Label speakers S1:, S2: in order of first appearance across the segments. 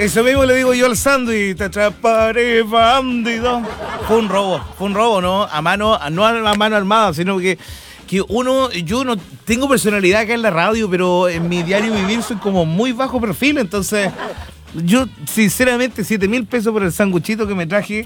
S1: Eso mismo le digo yo al sándwich, te atraparé, bandido. Fue un robo, ¿no? No a mano armada, sino que yo no tengo personalidad acá en la radio, pero en mi diario vivir soy como muy bajo perfil, entonces yo sinceramente 7.000 pesos por el sanguchito que me traje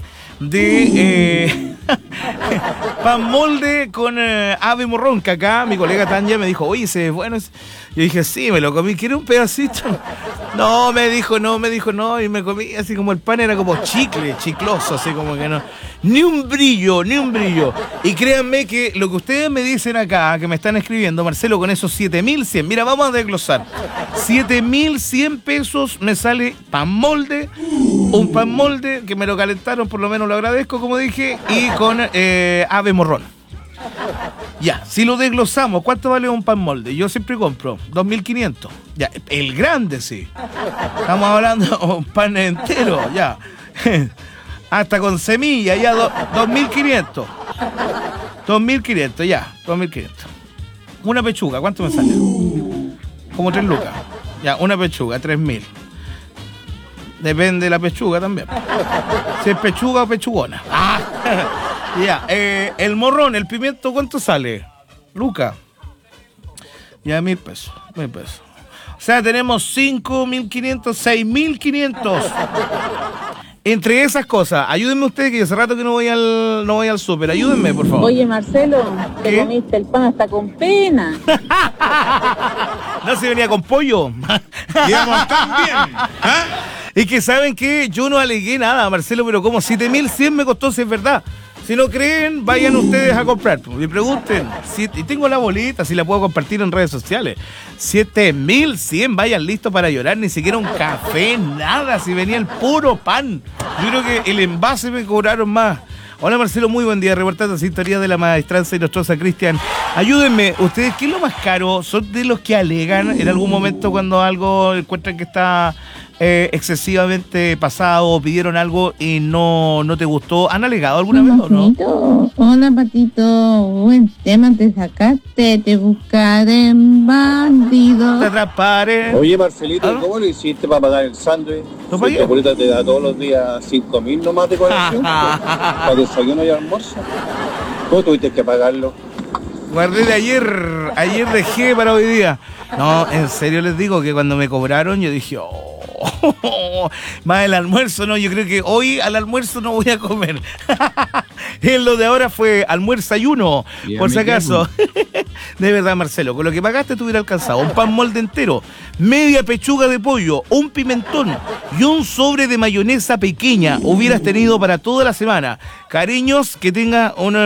S1: de pan molde con ave morrón, que acá mi colega Tanya me dijo, oye, ese es bueno. Yo dije, sí, me lo comí, ¿quiere un pedacito? No, me dijo no, y me comí así como el pan era como chicloso, así como que no. Ni un brillo. Y créanme que lo que ustedes me dicen acá, que me están escribiendo, Marcelo, con esos 7.100, mira, vamos a desglosar. 7.100 pesos me sale pan molde, un pan molde que me lo calentaron, por lo menos lo agradezco, como dije, y con ave morrón. Ya, si lo desglosamos, ¿cuánto vale un pan molde? Yo siempre compro 2.500. Ya, el grande sí. Estamos hablando de un pan entero, ya. Hasta con semilla, ya 2.500. 2.500, ya, 2.500. Una pechuga, ¿cuánto me sale? Como 3 lucas. Ya, una pechuga, 3.000. Depende de la pechuga también. Si es pechuga o pechugona. Ya, el morrón, el pimiento, ¿cuánto sale? Luca. Ya, 1.000 pesos. O sea, tenemos 5.500, 6.500. Entre esas cosas, ayúdenme ustedes, que hace rato que no voy al súper. Ayúdenme, por favor.
S2: Oye, Marcelo, te comiste el pan hasta con pena.
S1: No, se venía con pollo.
S3: Digamos, también.
S1: Es que, ¿saben qué? Yo no alegué nada, Marcelo, pero como 7.100 me costó, si es verdad. Si no creen, vayan ustedes a comprar. Y pregunten, y tengo la bolita, si la puedo compartir en redes sociales. 7.100, vayan listos para llorar, ni siquiera un café, nada, si venía el puro pan. Yo creo que el envase me cobraron más. Hola Marcelo, muy buen día, reportando sintonía de la maestranza y nostrosa Cristian. Ayúdenme, ustedes, ¿qué es lo más caro? ¿Son de los que alegan en algún momento cuando algo encuentran que está excesivamente pasado o pidieron algo y no te gustó? ¿Han alegado alguna vez o no?
S2: Hola, Patito, buen tema te sacaste, te buscaré, bandido.
S1: Te atraparé.
S4: Oye, Marcelito, ¿cómo lo hiciste para pagar el sándwich?
S1: ¿Lo pagué?
S4: Si tu abuelita te da todos los días 5.000 nomás de colección para desayuno y almuerzo. ¿Cómo tuviste que pagarlo?
S1: Guardé de ayer dejé para hoy día. No, en serio les digo que cuando me cobraron yo dije, más el almuerzo, no, yo creo que hoy al almuerzo no voy a comer. Lo de ahora fue almuerzayuno, por si acaso. De verdad, Marcelo, con lo que pagaste te hubiera alcanzado un pan molde entero, media pechuga de pollo, un pimentón y un sobre de mayonesa pequeña. Hubieras tenido para toda la semana. Cariños, que tenga una